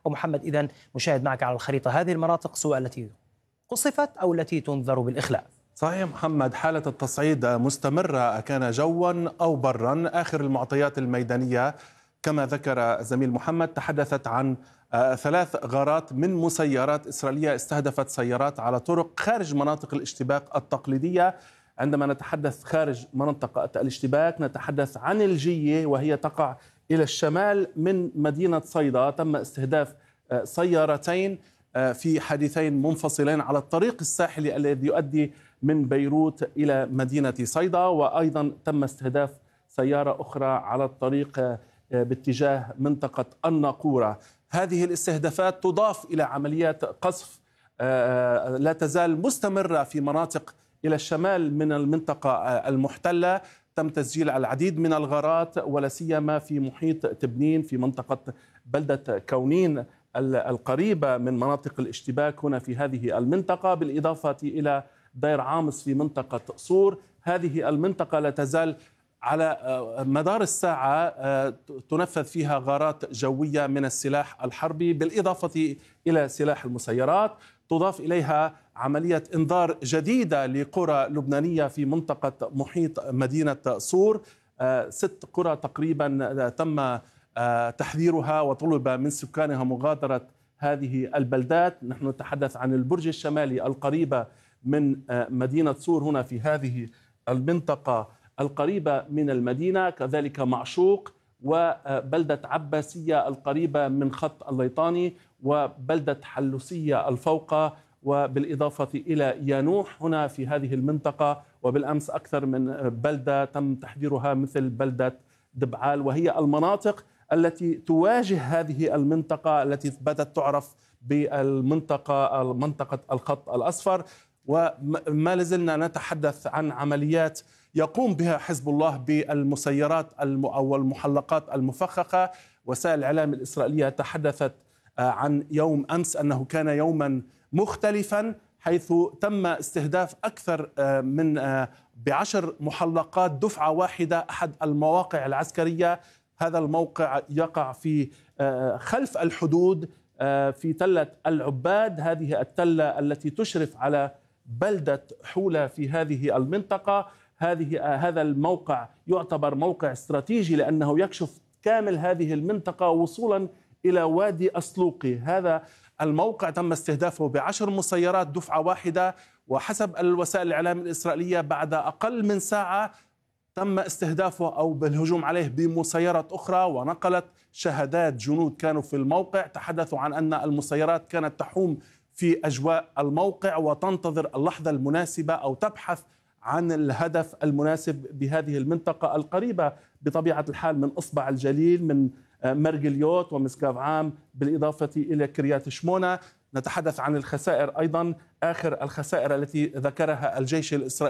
ومحمد إذن مشاهد معك على الخريطة هذه المناطق سواء التي قصفت أو التي تنذر بالإخلاء. صحيح محمد، حالة التصعيد مستمرة كان جوا أو برا. آخر المعطيات الميدانية كما ذكر الزميل محمد تحدثت عن 3 غارات من مسيرات إسرائيلية استهدفت سيارات على طرق خارج مناطق الاشتباك التقليدية. عندما نتحدث خارج منطقة الاشتباك نتحدث عن الجية، وهي تقع إلى الشمال من مدينة صيدا. تم استهداف سيارتين في حادثين منفصلين على الطريق الساحلي الذي يؤدي من بيروت إلى مدينة صيدا، وأيضا تم استهداف سيارة أخرى على الطريق باتجاه منطقة الناقورة. هذه الاستهدافات تضاف إلى عمليات قصف لا تزال مستمرة في مناطق إلى الشمال من المنطقة المحتلة. تم تسجيل العديد من الغارات ولا سيما في محيط تبنين في منطقة بلدة كونين القريبة من مناطق الاشتباك هنا في هذه المنطقة، بالإضافة إلى دير عامص في منطقة صور. هذه المنطقة لا تزال على مدار الساعة تنفذ فيها غارات جوية من السلاح الحربي بالإضافة إلى سلاح المسيرات. تضاف إليها عملية إنذار جديدة لقرى لبنانية في منطقة محيط مدينة صور. 6 قرى تقريبا تم تحذيرها وطلب من سكانها مغادرة هذه البلدات. نحن نتحدث عن البرج الشمالي القريبة من مدينة صور هنا في هذه المنطقة القريبة من المدينة، كذلك معشوق وبلدة عباسية القريبة من خط الليطاني وبلدة حلوسية الفوقة، وبالإضافة إلى يانوح هنا في هذه المنطقة. وبالأمس أكثر من بلدة تم تحذيرها مثل بلدة دبعال، وهي المناطق التي تواجه هذه المنطقة التي بدأت تعرف منطقة الخط الأصفر. وما لازلنا نتحدث عن عمليات يقوم بها حزب الله بالمسيرات أو المحلقات المفخخة. وسائل الإعلام الإسرائيلية تحدثت عن يوم أمس أنه كان يوما مختلفا، حيث تم استهداف أكثر من ب10 محلقات دفعة واحدة أحد المواقع العسكرية. هذا الموقع يقع في خلف الحدود في تلة العباد، هذه التلة التي تشرف على بلدة حولة في هذه المنطقة. هذا الموقع يعتبر موقع استراتيجي لأنه يكشف كامل هذه المنطقة وصولا إلى وادي أسلوقي. هذا الموقع تم استهدافه ب10 مسيرات دفعة واحدة، وحسب الوسائل الإعلام الإسرائيلية بعد أقل من ساعة تم استهدافه أو بالهجوم عليه بمسيرات أخرى. ونقلت شهادات جنود كانوا في الموقع تحدثوا عن أن المسيرات كانت تحوم في أجواء الموقع وتنتظر اللحظة المناسبة أو تبحث عن الهدف المناسب بهذه المنطقة القريبة بطبيعة الحال من إصبع الجليل، من مرجليوت ومسقاف عام، بالإضافة إلى كريات شمونة. نتحدث عن الخسائر أيضا. آخر الخسائر التي ذكرها الجيش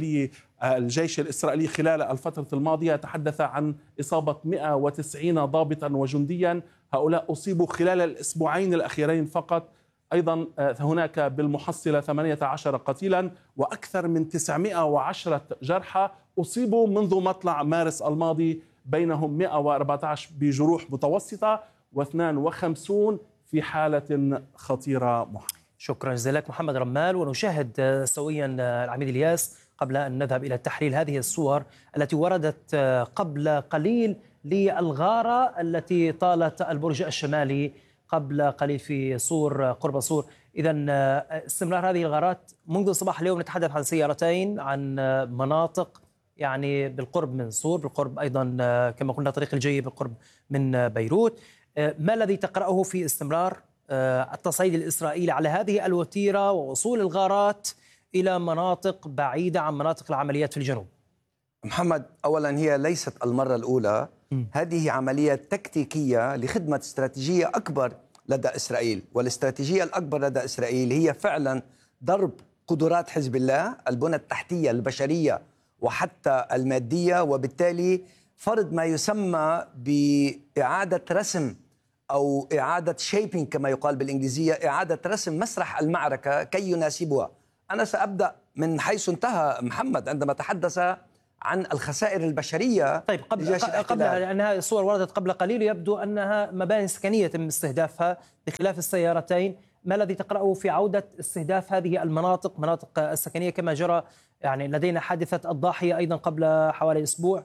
الإسرائيلي خلال الفترة الماضية تحدث عن إصابة 190 ضابطا وجنديا. هؤلاء أصيبوا خلال الأسبوعين الأخيرين فقط. أيضا هناك بالمحصلة 18 قتيلا وأكثر من 910 جرحى أصيبوا منذ مطلع مارس الماضي، بينهم 114 بجروح متوسطة و52 في حالة خطيرة. شكرا جزيلا لك محمد رمال. ونشاهد سويا العميد الياس قبل أن نذهب إلى التحليل هذه الصور التي وردت قبل قليل للغارة التي طالت البرج الشمالي قبل قليل في صور قرب صور. إذن استمرار هذه الغارات منذ صباح اليوم. نتحدث عن سيارتين، عن مناطق يعني بالقرب من صور، بالقرب أيضا كما قلنا طريق الجي بالقرب من بيروت. ما الذي تقرأه في استمرار التصعيد الإسرائيلي على هذه الوتيرة ووصول الغارات إلى مناطق بعيدة عن مناطق العمليات في الجنوب؟ محمد، أولا هي ليست المرة الأولى. هذه عملية تكتيكية لخدمة استراتيجية أكبر لدى إسرائيل، والاستراتيجية الأكبر لدى إسرائيل هي فعلا ضرب قدرات حزب الله، البنى التحتية البشرية وحتى المادية، وبالتالي فرض ما يسمى بإعادة رسم أو إعادة شيبينج كما يقال بالإنجليزية، إعادة رسم مسرح المعركة كي يناسبها. أنا سأبدأ من حيث انتهى محمد عندما تحدث عن الخسائر البشرية. طيب قبل أنها الصور وردت قبل قليل، يبدو أنها مباني سكنية تم استهدافها بخلاف السيارتين. ما الذي تقرأه في عودة استهداف هذه مناطق السكنية كما جرى يعني لدينا حادثة الضاحية أيضا قبل حوالي أسبوع؟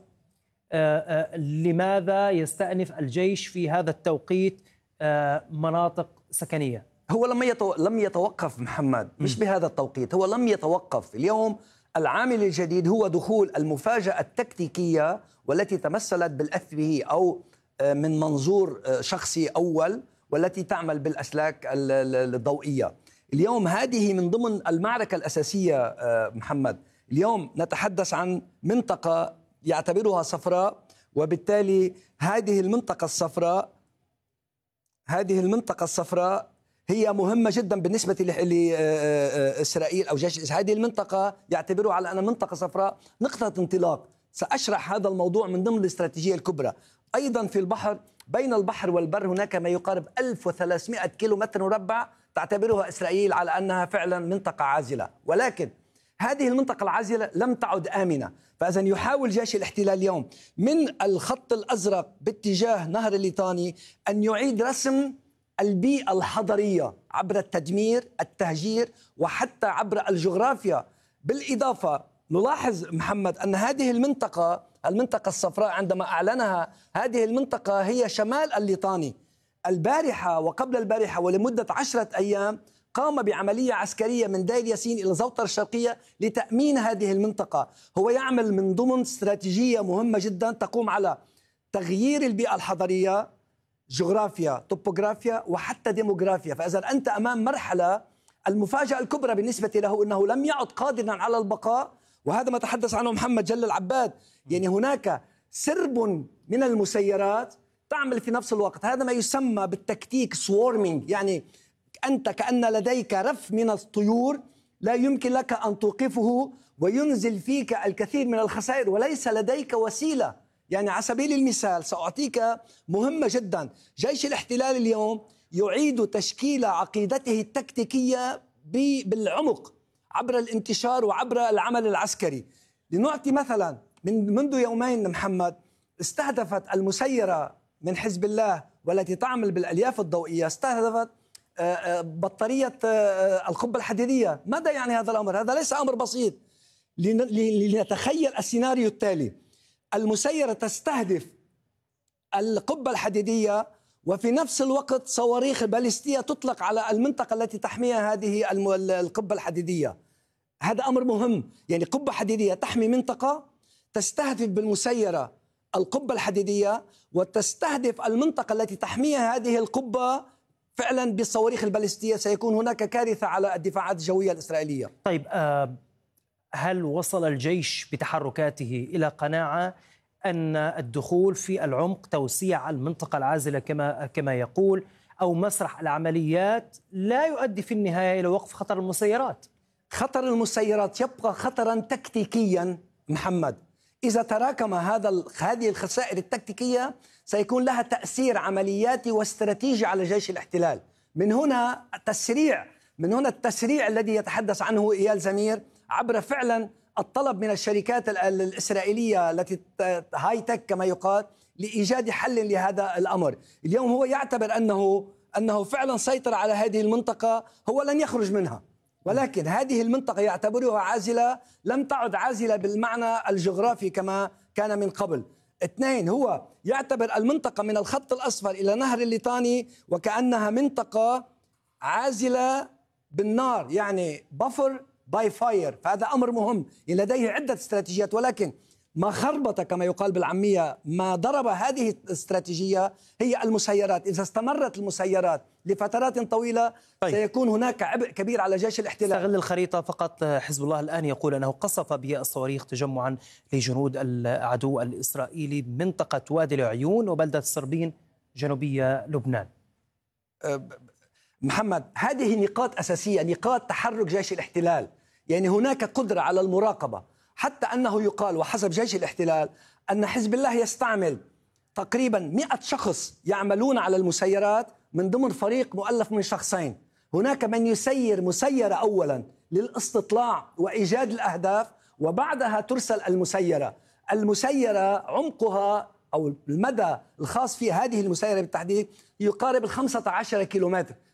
لماذا يستأنف الجيش في هذا التوقيت مناطق سكنية؟ هو لم يتوقف محمد، مش بهذا التوقيت، هو لم يتوقف. اليوم العامل الجديد هو دخول المفاجأة التكتيكية والتي تمثلت بالFPV أو من منظور شخصي أول، والتي تعمل بالأسلاك الضوئية. اليوم هذه من ضمن المعركة الأساسية محمد. اليوم نتحدث عن منطقة يعتبرها صفراء، وبالتالي هذه المنطقة الصفراء هي مهمة جدا بالنسبة لإسرائيل أو جيش إسرائيل. هذه المنطقة يعتبروها على أنها منطقة صفراء نقطة انطلاق. سأشرح هذا الموضوع من ضمن الاستراتيجية الكبرى. أيضا في البحر، بين البحر والبر هناك ما يقارب 1300 كيلومتر مربع تعتبرها إسرائيل على أنها فعلا منطقة عازلة، ولكن هذه المنطقة العازلة لم تعد آمنة. فإذا يحاول جيش الاحتلال اليوم من الخط الأزرق باتجاه نهر الليطاني أن يعيد رسم البيئة الحضرية عبر التدمير، التهجير، وحتى عبر الجغرافيا. بالإضافة نلاحظ محمد أن هذه المنطقة الصفراء عندما أعلنها، هذه المنطقة هي شمال الليطاني. البارحة وقبل البارحة ولمدة 10 أيام قام بعملية عسكرية من دير ياسين إلى الزوطرة الشرقية لتأمين هذه المنطقة. هو يعمل من ضمن استراتيجية مهمة جدا تقوم على تغيير البيئة الحضرية، جغرافيا، توبوغرافيا، وحتى ديموغرافيا. فإذا أنت أمام مرحلة المفاجأة الكبرى بالنسبة له أنه لم يعد قادرا على البقاء، وهذا ما تحدث عنه محمد جل العباد. يعني هناك سرب من المسيرات تعمل في نفس الوقت. هذا ما يسمى بالتكتيك سوورمينج، يعني أنت كأن لديك رف من الطيور لا يمكن لك أن توقفه، وينزل فيك الكثير من الخسائر وليس لديك وسيلة. يعني على سبيل المثال سأعطيك مهمة جدا. جيش الاحتلال اليوم يعيد تشكيل عقيدته التكتيكية بالعمق عبر الانتشار وعبر العمل العسكري. لنعطي مثلا، منذ يومين محمد استهدفت المسيرة من حزب الله والتي تعمل بالألياف الضوئية، استهدفت بطارية القبة الحديدية. ماذا يعني هذا الأمر؟ هذا ليس أمر بسيط. لنتخيل السيناريو التالي: المسيرة تستهدف القبة الحديدية، وفي نفس الوقت صواريخ باليستية تطلق على المنطقة التي تحميها هذه القبة الحديدية. هذا أمر مهم. يعني قبة حديدية تحمي منطقة، تستهدف بالمسيرة القبة الحديدية، وتستهدف المنطقة التي تحميها هذه القبة فعلا بالصواريخ الباليستية. سيكون هناك كارثة على الدفاعات الجوية الإسرائيلية. طيب، هل وصل الجيش بتحركاته إلى قناعة أن الدخول في العمق، توسيع المنطقة العازلة كما يقول، أو مسرح العمليات لا يؤدي في النهاية إلى وقف خطر المسيرات؟ خطر المسيرات يبقى خطرا تكتيكيا محمد. إذا تراكم هذه الخسائر التكتيكية سيكون لها تأثير عملياتي واستراتيجي على جيش الاحتلال. من هنا التسريع الذي يتحدث عنه إيال زمير عبر فعلا الطلب من الشركات الإسرائيلية التي هاي تك كما يقال لإيجاد حل لهذا الأمر. اليوم هو يعتبر أنه فعلا سيطر على هذه المنطقة، هو لن يخرج منها، ولكن هذه المنطقة يعتبرها عازلة، لم تعد عازلة بالمعنى الجغرافي كما كان من قبل. 2، هو يعتبر المنطقة من الخط الأصفر إلى نهر الليطاني وكأنها منطقة عازلة بالنار، يعني بفر باي فاير. فهذا أمر مهم. لديه عدة استراتيجيات، ولكن ما خربط كما يقال بالعامية، ما ضرب هذه الاستراتيجية هي المسيرات. إذا استمرت المسيرات لفترات طويلة سيكون هناك عبء كبير على جيش الاحتلال. استغل الخريطة فقط. حزب الله الآن يقول أنه قصف بالصواريخ تجمعا لجنود العدو الإسرائيلي منطقة وادي العيون وبلدة السربين جنوبية لبنان. محمد، هذه نقاط أساسية، نقاط تحرك جيش الاحتلال. يعني هناك قدرة على المراقبة، حتى أنه يقال وحسب جيش الاحتلال أن حزب الله يستعمل تقريبا 100 شخص يعملون على المسيرات من ضمن فريق مؤلف من شخصين. هناك من يسير مسيرة أولا للاستطلاع وإيجاد الأهداف، وبعدها ترسل المسيرة. المسيرة عمقها أو المدى الخاص في هذه المسيرة بالتحديد يقارب 15 كيلومتر.